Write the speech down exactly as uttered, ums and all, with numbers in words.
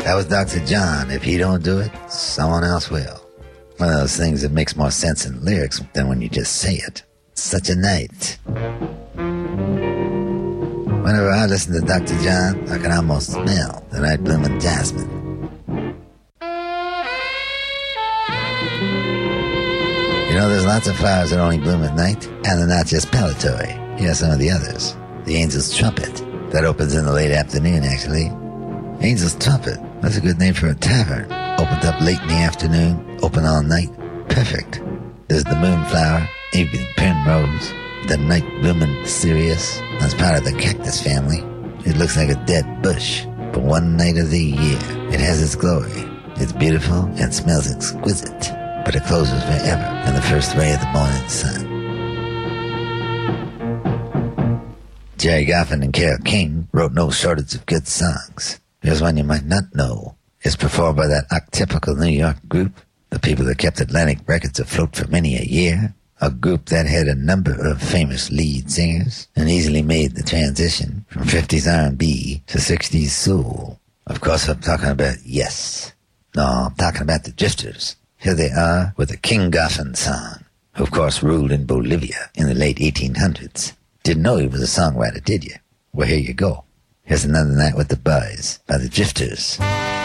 That was Doctor John. If he don't do it, someone else will. One of those things that makes more sense in lyrics than when you just say it. Such a night. Whenever I listen to Doctor John, I can almost smell the night blooming jasmine. You know, there's lots of flowers that only bloom at night, and they're not just pellitory. Here are some of the others. The angel's trumpet. That opens in the late afternoon, actually. Angel's trumpet. That's a good name for a tavern. Opened up late in the afternoon, open all night. Perfect. There's the moonflower, evening primrose, the night blooming Sirius. That's part of the cactus family. It looks like a dead bush, but one night of the year, it has its glory. It's beautiful and smells exquisite, but it closes forever in the first ray of the morning sun. Jerry Goffin and Carole King wrote no shortage of good songs. Here's one you might not know. It's performed by that atypical New York group, the people that kept Atlantic Records afloat for many a year, a group that had a number of famous lead singers and easily made the transition from fifties R and B to sixties soul. Of course, I'm talking about Yes. No, I'm talking about the Drifters. Here they are with a King Goffin song, who of course ruled in Bolivia in the late eighteen hundreds. Didn't know he was a songwriter, did you? Well, here you go. Here's Another Night with the Boys by the Drifters.